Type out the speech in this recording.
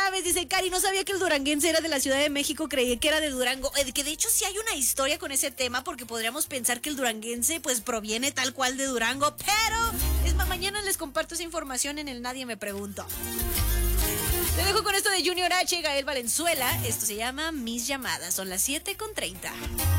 Chávez dice, Cari, no sabía que el duranguense era de la Ciudad de México, creí que era de Durango. Que de hecho sí hay una historia con ese tema, porque podríamos pensar que el duranguense pues proviene tal cual de Durango, pero es más, mañana les comparto esa información en el Nadie Me Preguntó. Te dejo con esto de Junior H, Gael Valenzuela. Esto se llama Mis Llamadas. Son las 7:30.